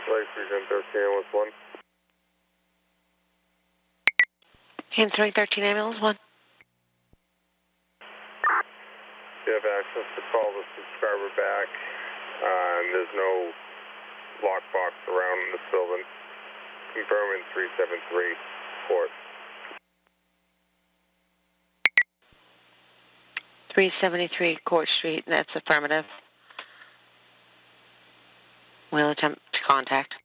Lake Region 13 was 1. Answering 13 ambulance 1. You have access to call the subscriber back. There's no lockbox around in this building. Confirming 373 Court. 373 Court Street, that's affirmative. We'll attempt to contact.